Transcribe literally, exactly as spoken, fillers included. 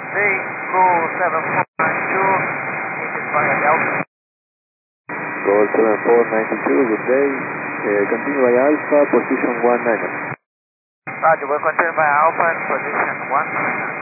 day, Goal seven four nine two, needed via Delta. Goal seven four nine two, good day. Uh, continue by Alpha, position one nine. Roger, we'll continue by Alpha in position one nine.